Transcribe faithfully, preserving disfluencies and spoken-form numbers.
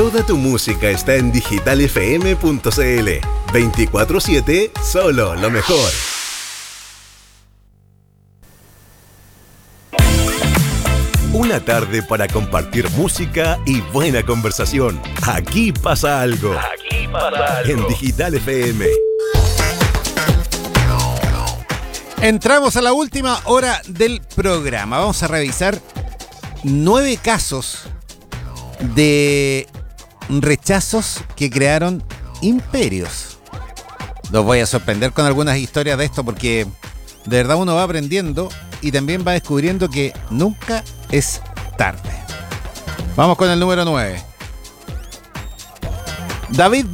Toda tu música está en digital f m punto c l. veinticuatro siete, solo lo mejor. Una tarde para compartir música y buena conversación. Aquí pasa algo. Aquí pasa algo. En Digital F M. Entramos a la última hora del programa. Vamos a revisar nueve casos de rechazos que crearon imperios. Los voy a sorprender con algunas historias de esto porque de verdad uno va aprendiendo y también va descubriendo que nunca es tarde. Vamos con el número nueve. David